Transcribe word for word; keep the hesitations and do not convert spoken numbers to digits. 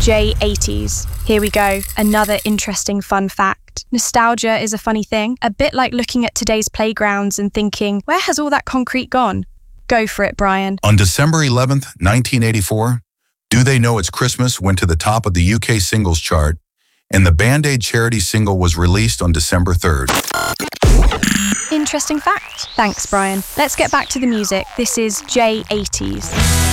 J eighties. Here we go, another interesting fun fact. Nostalgia is a funny thing, a bit like looking at today's playgrounds and thinking, where has all that concrete gone? Go for it, Brian. On December eleventh, nineteen eighty-four, Do They Know It's Christmas went to the top of the U K singles chart, and the Band-Aid charity single was released on December third. Interesting fact. Thanks, Brian. Let's get back to the music. This is J eighties.